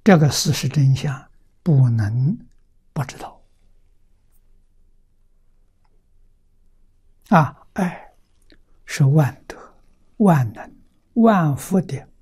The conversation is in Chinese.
这个事实真相不能不知道。爱是万德、万能、万福的